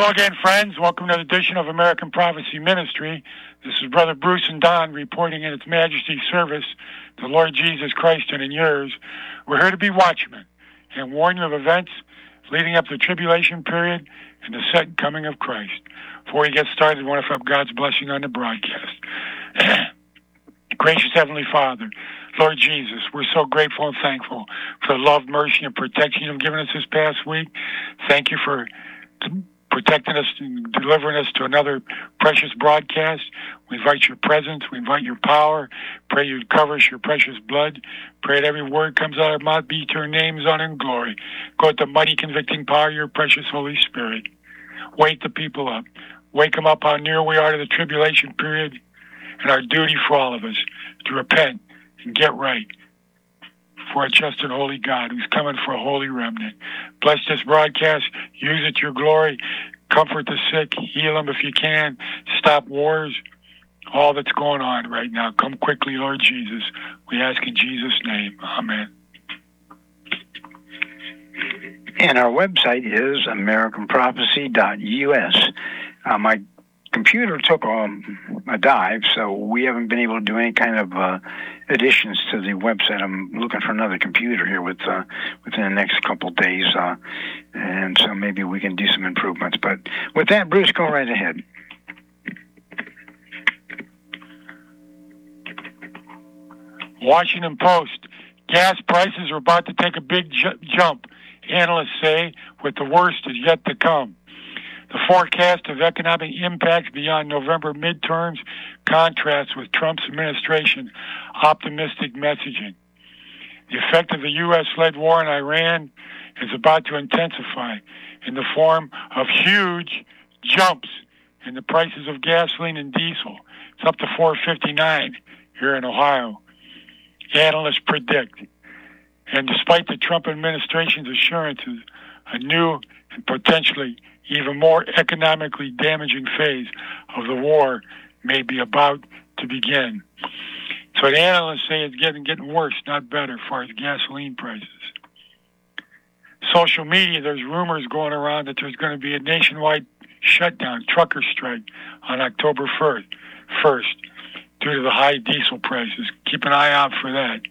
Hello again, friends. Welcome to the edition of American Prophecy Ministry. This is Brother Bruce and Don reporting in Its Majesty's service, the Lord Jesus Christ and in yours. We're here to be watchmen and warn you of events leading up to the tribulation period and the second coming of Christ. Before we get started, I want to up God's blessing on the broadcast. Gracious Heavenly Father, Lord Jesus, we're so grateful and thankful for the love, mercy, and protection you've given us this past week. Thank you for protecting us and delivering us to another precious broadcast. We invite your presence. We invite your power. Pray you cover us your precious blood. Pray that every word comes out of our mouth be to your name's honor and glory. Go with the mighty convicting power of your precious Holy Spirit. Wake the people up. Wake them up how near we are to the tribulation period and our duty for all of us to repent and get right for a just and holy God who's coming for a holy remnant. Bless this broadcast. Use it to your glory. Comfort the sick. Heal them if you can. Stop wars. All that's going on right now. Come quickly, Lord Jesus. We ask in Jesus' name. Amen. And our website is AmericanProphecy.us. My computer took a dive, so we haven't been able to do any kind of additions to the website. I'm looking for another computer here within the next couple of days, and so maybe we can do some improvements. But with that, Bruce, go right ahead. Washington Post. Gas prices are about to take a big jump, analysts say, with the worst is yet to come. The forecast of economic impacts beyond November midterms contrasts with Trump's administration optimistic messaging. The effect of the U.S.-led war in Iran is about to intensify in the form of huge jumps in the prices of gasoline and diesel. It's up to $4.59 here in Ohio. Analysts predict. And despite the Trump administration's assurances, a new and potentially even more economically damaging phase of the war may be about to begin. So the analysts say it's getting worse, not better, as far as gasoline prices. Social media, there's rumors going around that there's going to be a nationwide shutdown, trucker strike, on October 1st due to the high diesel prices. Keep an eye out for that.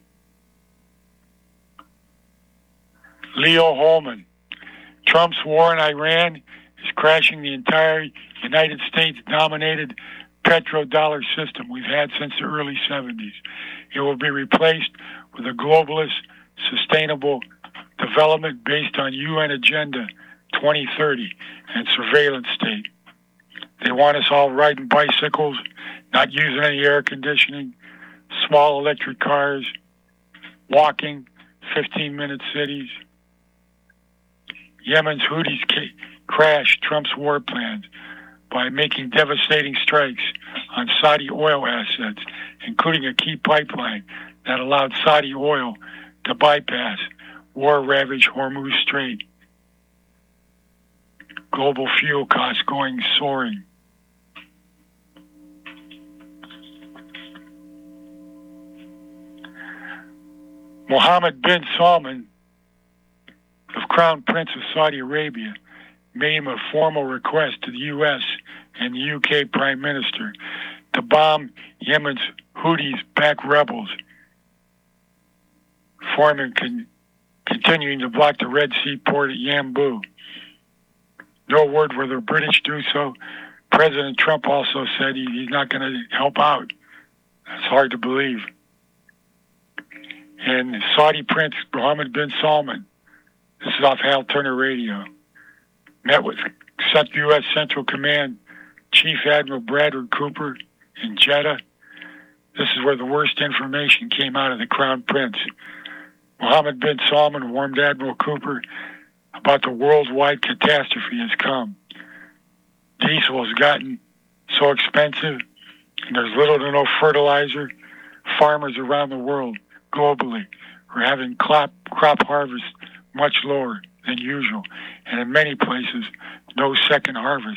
Leo Holman. Trump's war in Iran is crashing the entire United States-dominated petrodollar system we've had since the early 70s. It will be replaced with a globalist, sustainable development based on UN Agenda 2030 and surveillance state. They want us all riding bicycles, not using any air conditioning, small electric cars, walking, 15-minute cities. Yemen's Houthis crashed Trump's war plans by making devastating strikes on Saudi oil assets, including a key pipeline that allowed Saudi oil to bypass war-ravaged Hormuz Strait. Global fuel costs going soaring. Mohammed bin Salman, of Crown Prince of Saudi Arabia, made him a formal request to the U.S. and the UK Prime Minister to bomb Yemen's Houthis-backed rebels, continuing to block the Red Sea port at Yanbu. No word whether the British do so. President Trump also said he's not going to help out. That's hard to believe. And Saudi Prince Mohammed bin Salman, this is off Hal Turner Radio, met with U.S. Central Command Chief Admiral Bradford Cooper in Jeddah. This is where the worst information came out of the Crown Prince. Mohammed bin Salman warned Admiral Cooper about the worldwide catastrophe has come. Diesel has gotten so expensive, and there's little to no fertilizer. Farmers around the world, globally, are having crop harvest much lower than usual, and in many places, no second harvest.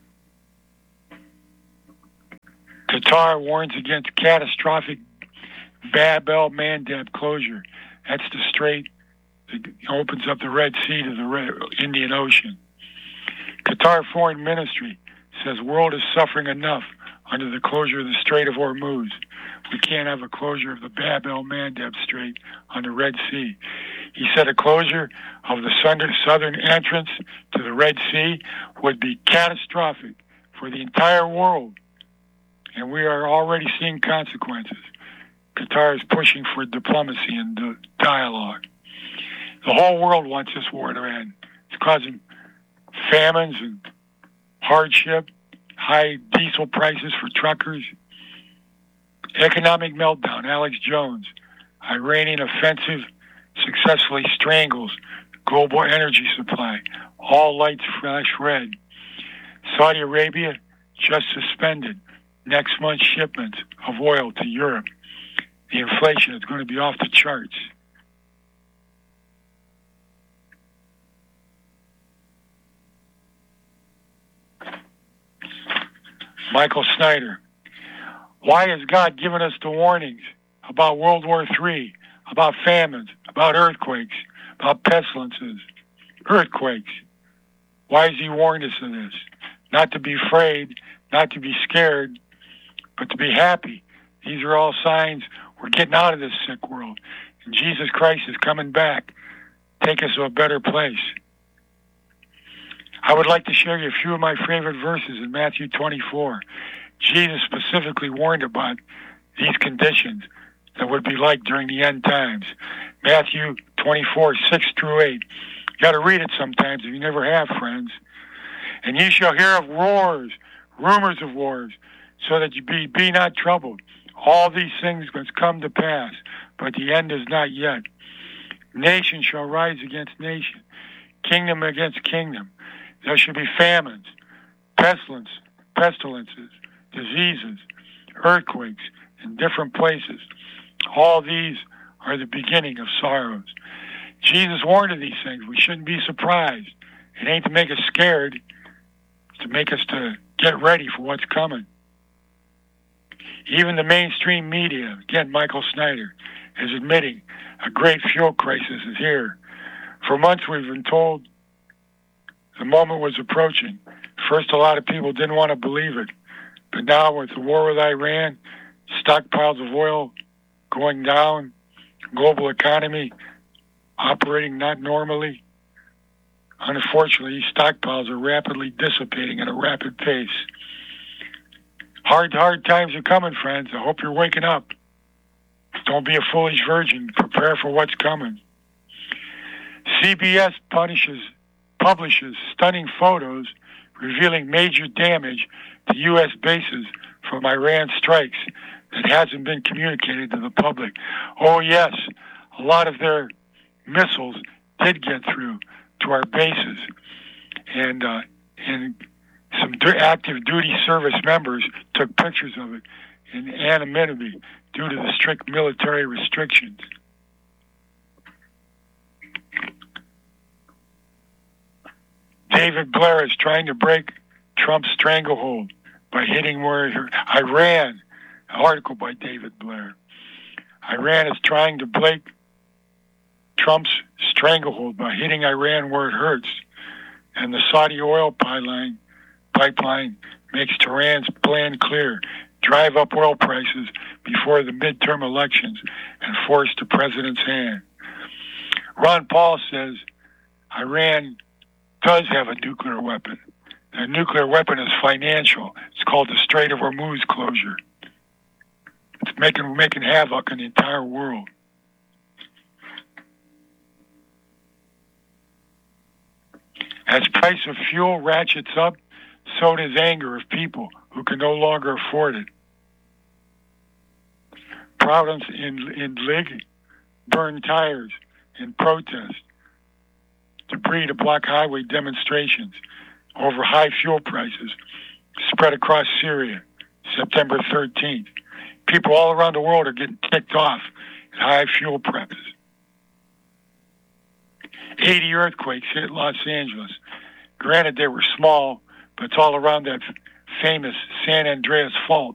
Qatar warns against catastrophic Bab el-Mandeb closure. That's the strait that opens up the Red Sea to the Indian Ocean. Qatar Foreign Ministry says world is suffering enough under the closure of the Strait of Hormuz. We can't have a closure of the Bab el-Mandeb Strait on the Red Sea. He said a closure of the southern entrance to the Red Sea would be catastrophic for the entire world, and we are already seeing consequences. Qatar is pushing for diplomacy and dialogue. The whole world wants this war to end. It's causing famines and hardship, high diesel prices for truckers, economic meltdown. Alex Jones, Iranian offensive successfully strangles global energy supply. All lights flash red. Saudi Arabia just suspended next month's shipments of oil to Europe. The inflation is going to be off the charts. Michael Snyder. Why has God given us the warnings about World War III, about famines, about earthquakes, about pestilences, earthquakes? Why has he warned us of this? Not to be afraid, not to be scared, but to be happy. These are all signs we're getting out of this sick world. And Jesus Christ is coming back. Take us to a better place. I would like to share you a few of my favorite verses in Matthew 24. Jesus specifically warned about these conditions that would be like during the end times. Matthew 24, 6 through 8. You got to read it sometimes if you never have, friends. And ye shall hear of wars, rumors of wars, so that you be not troubled. All these things must come to pass, but the end is not yet. Nation shall rise against nation, kingdom against kingdom. There shall be famines, pestilences, diseases, earthquakes in different places. All these are the beginning of sorrows. Jesus warned of these things. We shouldn't be surprised. It ain't to make us scared. It's to make us to get ready for what's coming. Even the mainstream media, again, Michael Snyder, is admitting a great fuel crisis is here. For months we've been told the moment was approaching. First, a lot of people didn't want to believe it. But now with the war with Iran, stockpiles of oil going down, global economy operating not normally, unfortunately, these stockpiles are rapidly dissipating at a rapid pace. Hard times are coming, friends. I hope you're waking up. Don't be a foolish virgin. Prepare for what's coming. CBS publishes stunning photos revealing major damage to U.S. bases from Iran strikes that hasn't been communicated to the public. Oh, yes, a lot of their missiles did get through to our bases. And some active duty service members took pictures of it in anonymity due to the strict military restrictions. David Blair is trying to break Trump's stranglehold by hitting where Iran, an article by David Blair. Iran is trying to break Trump's stranglehold by hitting Iran where it hurts. And the Saudi oil pipeline makes Tehran's plan clear. Drive up oil prices before the midterm elections and force the president's hand. Ron Paul says Iran does have a nuclear weapon. The nuclear weapon is financial. It's called the Strait of Hormuz closure. It's making havoc in the entire world. As price of fuel ratchets up, so does anger of people who can no longer afford it. Province in Lig burned tires in protest. Debris to block highway demonstrations over high fuel prices spread across Syria, September 13th. People all around the world are getting ticked off at high fuel prices. 80 earthquakes hit Los Angeles. Granted, they were small, but it's all around that famous San Andreas Fault